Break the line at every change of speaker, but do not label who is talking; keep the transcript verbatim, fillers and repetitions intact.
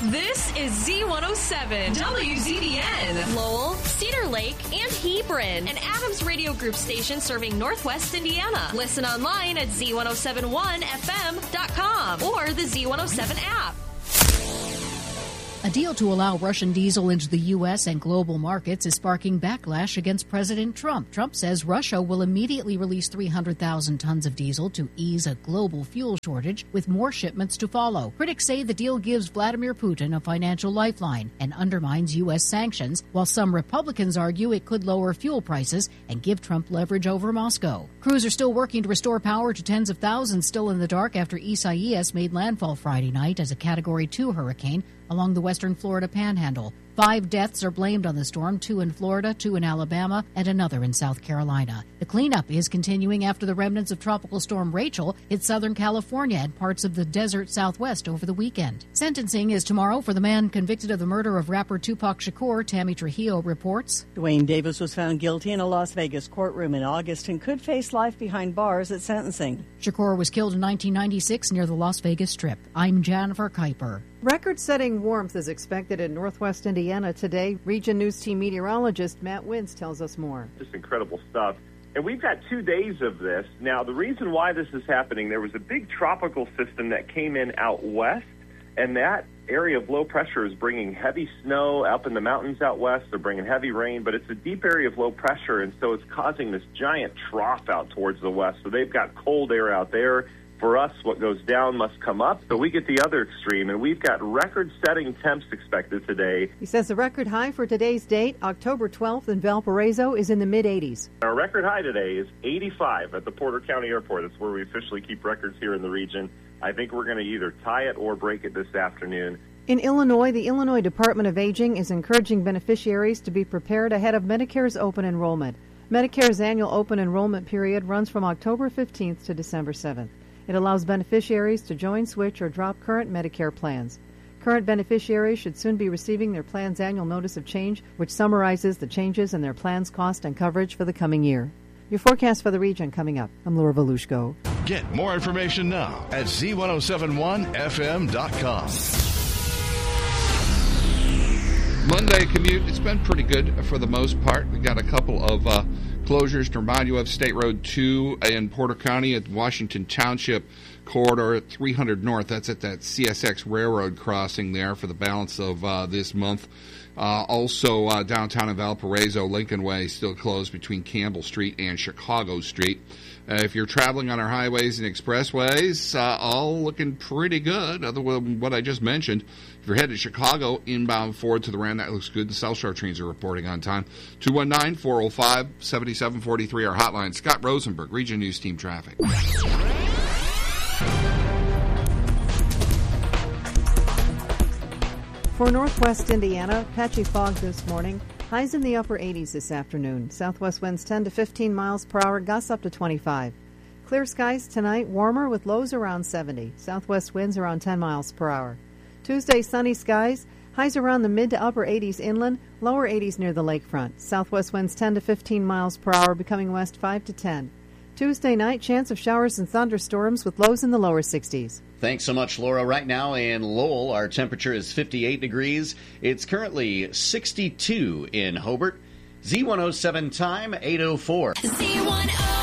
This is Z one oh seven W Z D N.
Lowell, Cedar Lake, and Hebron. An Adams Radio Group station serving Northwest Indiana. Listen online at Z one oh seven one F M dot com or the Z one oh seven app.
A deal to allow Russian diesel into the U S and global markets is sparking backlash against President Trump. Trump says Russia will immediately release three hundred thousand tons of diesel to ease a global fuel shortage, with more shipments to follow. Critics say the deal gives Vladimir Putin a financial lifeline and undermines U S sanctions, while some Republicans argue it could lower fuel prices and give Trump leverage over Moscow. Crews are still working to restore power to tens of thousands still in the dark after Isaias made landfall Friday night as a Category two hurricane along the western Florida panhandle. Five deaths are blamed on the storm, two in Florida, two in Alabama, and another in South Carolina. The cleanup is continuing after the remnants of Tropical Storm Rachel hit Southern California and parts of the desert Southwest over the weekend. Sentencing is tomorrow for the man convicted of the murder of rapper Tupac Shakur, Tammy Trujillo reports.
Dwayne Davis was found guilty in a Las Vegas courtroom in August and could face life behind bars at sentencing.
Shakur was killed in nineteen ninety-six near the Las Vegas Strip. I'm Jennifer Kuiper.
Record-setting warmth is expected in northwest Indiana today. Region News Team meteorologist Matt Wins tells us more.
Just incredible stuff. And we've got two days of this. Now, the reason why this is happening, there was a big tropical system that came in out west, and that area of low pressure is bringing heavy snow up in the mountains out west. They're bringing heavy rain, but it's a deep area of low pressure, and so it's causing this giant trough out towards the west. So they've got cold air out there. For us, what goes down must come up, so we get the other extreme, and we've got record-setting temps expected today.
He says the record high for today's date, October twelfth in Valparaiso, is in the mid-eighties.
Our record high today is eighty-five at the Porter County Airport. That's where we officially keep records here in the region. I think we're going to either tie it or break it this afternoon.
In Illinois, the Illinois Department of Aging is encouraging beneficiaries to be prepared ahead of Medicare's open enrollment. Medicare's annual open enrollment period runs from October fifteenth to December seventh. It allows beneficiaries to join, switch, or drop current Medicare plans. Current beneficiaries should soon be receiving their plan's annual notice of change, which summarizes the changes in their plan's cost and coverage for the coming year. Your forecast for the region coming up. I'm Laura Volushko.
Get more information now at Z ten seventy-one F M dot com.
Monday commute, it's been pretty good for the most part. We got a couple of uh, closures to remind you of. State Road two in Porter County at Washington Township corridor at three hundred North. That's at that C S X Railroad crossing there for the balance of uh, this month. Uh, also, uh, downtown in Valparaiso, Lincoln Way still closed between Campbell Street and Chicago Street. Uh, if you're traveling on our highways and expressways, uh, all looking pretty good, other than what I just mentioned. If you're headed to Chicago, inbound forward to the Rand, that looks good. The South Shore trains are reporting on time. two one nine, four oh five, seven seven four three, our hotline. Scott Rosenberg, Region News Team Traffic.
For northwest Indiana, patchy fog this morning. Highs in the upper eighties this afternoon. Southwest winds ten to fifteen miles per hour, gusts up to twenty-five. Clear skies tonight, warmer with lows around seventy. Southwest winds around ten miles per hour. Tuesday, sunny skies. Highs around the mid to upper eighties inland, lower eighties near the lakefront. Southwest winds ten to fifteen miles per hour, becoming west five to ten. Tuesday night, chance of showers and thunderstorms with lows in the lower sixties.
Thanks so much, Laura. Right now in Lowell, our temperature is fifty-eight degrees. It's currently sixty-two in Hobart. Z one oh seven time, eight oh four.
Z one oh